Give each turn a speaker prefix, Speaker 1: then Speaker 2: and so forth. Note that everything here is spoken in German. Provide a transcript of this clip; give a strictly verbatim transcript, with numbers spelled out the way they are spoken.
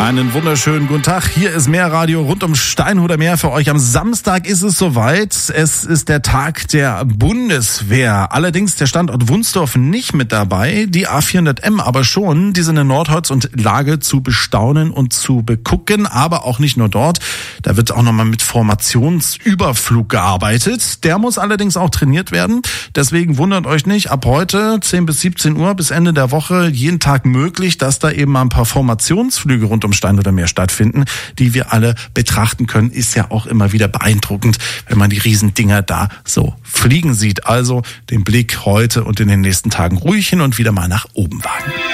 Speaker 1: Einen wunderschönen guten Tag. Hier ist Meerradio rund um Steinhuder Meer für euch. Am Samstag ist es soweit. Es ist der Tag der Bundeswehr. Allerdings der Standort Wunsdorf nicht mit dabei. Die A vierhundert M aber schon. Die sind in Nordholz und Lage zu bestaunen und zu begucken. Aber auch nicht nur dort. Da wird auch nochmal mit Formationsüberflug gearbeitet. Der muss allerdings auch trainiert werden. Deswegen wundert euch nicht. Ab heute zehn bis siebzehn Uhr bis Ende der Woche jeden Tag möglich, dass da eben mal ein paar Formationsflüge rund um Steinhuder Meer stattfinden, die wir alle betrachten können. Ist ja auch immer wieder beeindruckend, wenn man die Riesendinger da so fliegen sieht. Also den Blick heute und in den nächsten Tagen ruhig hin und wieder mal nach oben wagen.